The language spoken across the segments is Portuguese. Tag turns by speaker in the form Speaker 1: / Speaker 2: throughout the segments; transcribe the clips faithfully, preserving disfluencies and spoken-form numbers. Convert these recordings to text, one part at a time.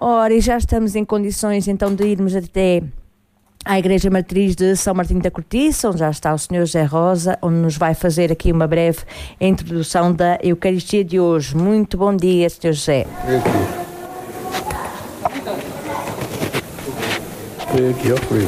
Speaker 1: Ora, e já estamos em condições então de irmos até à Igreja Matriz de São Martinho da Cortiça, onde já está o senhor José Rosa, onde nos vai fazer aqui uma breve introdução da Eucaristia de hoje. Muito bom dia, senhor José.
Speaker 2: Vem aqui. Vem aqui, ó, frio.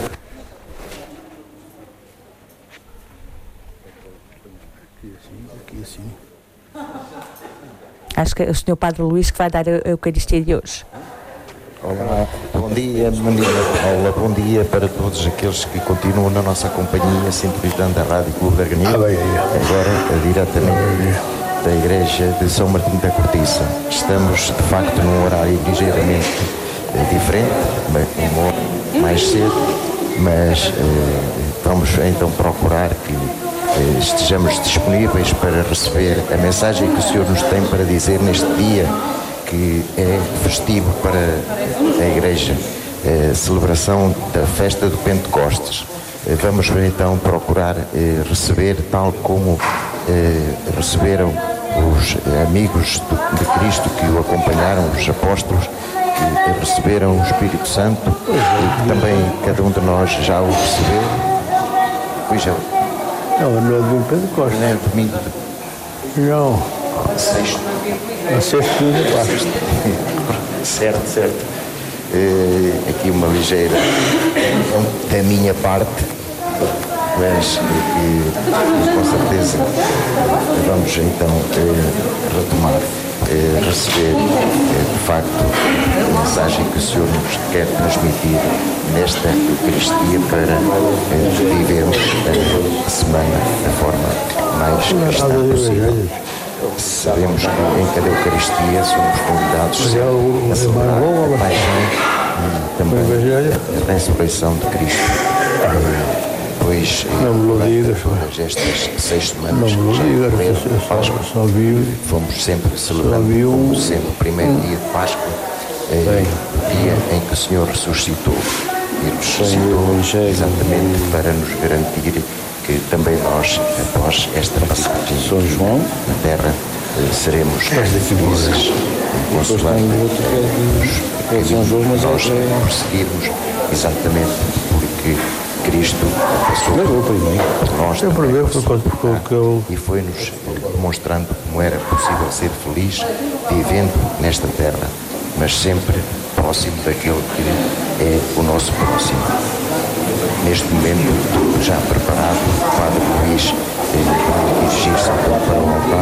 Speaker 2: Aqui assim, aqui assim.
Speaker 1: Acho que é o senhor Padre Luís que vai dar a Eucaristia de hoje.
Speaker 3: Olá, bom dia, Maria Paula, bom dia para todos aqueles que continuam na nossa companhia, sintonizando a Rádio Clube da Arganil, agora diretamente da Igreja de São Martinho da Cortiça. Estamos, de facto, num horário ligeiramente eh, diferente, um horário mais cedo, mas eh, vamos então procurar que eh, estejamos disponíveis para receber a mensagem que o Senhor nos tem para dizer neste dia, que é festivo para a Igreja, é, celebração da festa do Pentecostes. É, vamos então procurar é, receber, tal como é, receberam os amigos do, de Cristo que o acompanharam, os apóstolos, que receberam o Espírito Santo, e que também cada um de nós já o recebeu. Pois já.
Speaker 2: Não, não é do Pentecostes.
Speaker 3: Não é domingo de...
Speaker 2: Não.
Speaker 3: Sexto.
Speaker 2: É sexto de Páscoa.
Speaker 3: Certo, certo. Uh, aqui uma ligeira da minha parte, mas uh, com certeza vamos então uh, retomar, uh, receber uh, de facto a mensagem que o Senhor nos quer transmitir nesta Eucaristia para uh, vivermos a semana da forma mais cristã possível. Sabemos que em cada Eucaristia somos convidados a celebrar a paixão e também a ressurreição de Cristo. Pois, todas estas seis semanas já correram de Páscoa, fomos sempre celebrando, como sempre, o primeiro dia de Páscoa, o dia em que o Senhor ressuscitou. E ressuscitou exatamente para nos garantir que também nós, após esta passagem São João na Terra, seremos felizes e consolados pelos nós prosseguirmos, exatamente porque Cristo passou por nós também, e foi-nos demonstrando como era possível ser feliz vivendo nesta Terra, mas sempre próximo daquele que é o nosso próximo. Neste momento, já preparado, o Padre Luís vai dirigir-se então para o altar